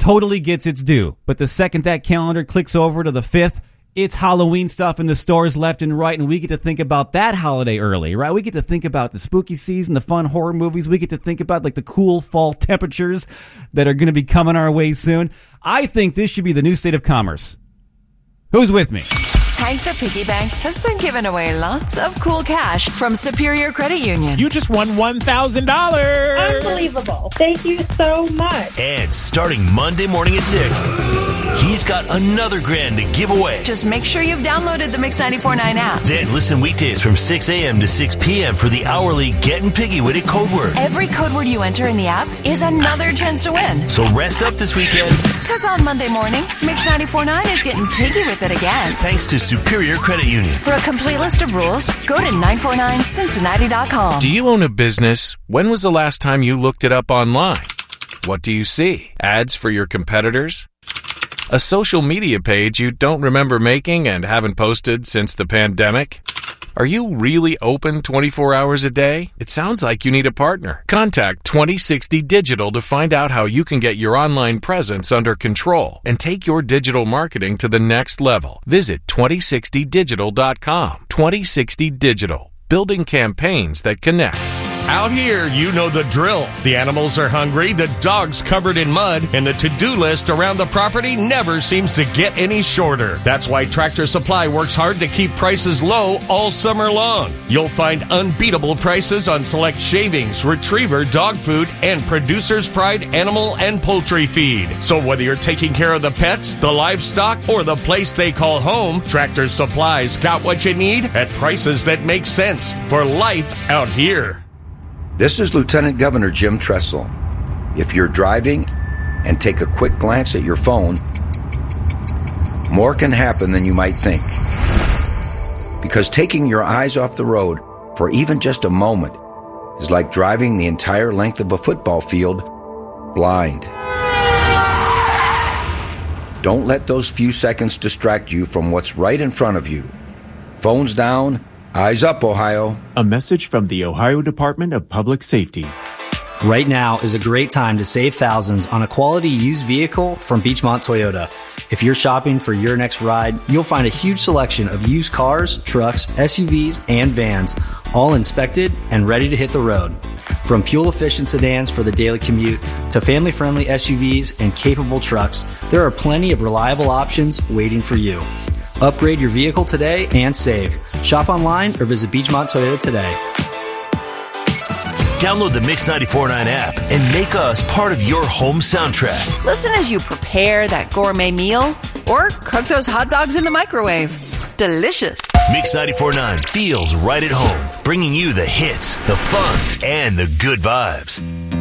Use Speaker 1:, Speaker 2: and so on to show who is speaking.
Speaker 1: totally gets its due. But the second that calendar clicks over to the 5th, it's Halloween stuff in the stores left and right, and we get to think about that holiday early, right? We get to think about the spooky season, the fun horror movies. We get to think about like the cool fall temperatures that are going to be coming our way soon. I think this should be the new state of commerce. Who's with me?
Speaker 2: Hank the Piggy Bank has been giving away lots of cool cash from Superior Credit Union.
Speaker 3: You just won $1,000.
Speaker 4: Unbelievable. Thank you so much.
Speaker 5: And starting Monday morning at 6, he's got another grand to give away.
Speaker 2: Just make sure you've downloaded the Mix 94.9 app.
Speaker 5: Then listen weekdays from 6 a.m. to 6 p.m. for the hourly Getting Piggy Witty code word.
Speaker 2: Every code word you enter in the app is another chance to win.
Speaker 5: So rest up this weekend.
Speaker 2: Because on Monday morning, Mix 94.9 is getting piggy with it again.
Speaker 5: Thanks to Superior Credit Union.
Speaker 2: For a complete list of rules, go to 949cincinnati.com.
Speaker 6: Do you own a business? When was the last time you looked it up online? What do you see? Ads for your competitors? A social media page you don't remember making and haven't posted since the pandemic? Are you really open 24 hours a day? It sounds like you need a partner. Contact 2060 Digital to find out how you can get your online presence under control and take your digital marketing to the next level. Visit 2060digital.com. 2060 Digital. Building campaigns that connect.
Speaker 7: Out here, you know the drill. The animals are hungry, the dog's covered in mud, and the to-do list around the property never seems to get any shorter. That's why Tractor Supply works hard to keep prices low all summer long. You'll find unbeatable prices on select shavings, retriever, dog food, and Producer's Pride animal and poultry feed. So whether you're taking care of the pets, the livestock, or the place they call home, Tractor Supply's got what you need at prices that make sense for life out here.
Speaker 8: This is Lieutenant Governor Jim Tressel. If you're driving and take a quick glance at your phone, more can happen than you might think. Because taking your eyes off the road for even just a moment is like driving the entire length of a football field blind. Don't let those few seconds distract you from what's right in front of you. Phones down, eyes up, Ohio.
Speaker 9: A message from the Ohio Department of Public Safety.
Speaker 10: Right now is a great time to save thousands on a quality used vehicle from Beechmont Toyota. If you're shopping for your next ride, you'll find a huge selection of used cars, trucks, SUVs, and vans, all inspected and ready to hit the road. From fuel-efficient sedans for the daily commute to family-friendly SUVs and capable trucks, there are plenty of reliable options waiting for you. Upgrade your vehicle today and save. Shop online or visit Beechmont Toyota today.
Speaker 5: Download the Mix 94.9 app and make us part of your home soundtrack.
Speaker 2: Listen as you prepare that gourmet meal or cook those hot dogs in the microwave. Delicious.
Speaker 5: Mix 94.9 feels right at home, bringing you the hits, the fun, and the good vibes.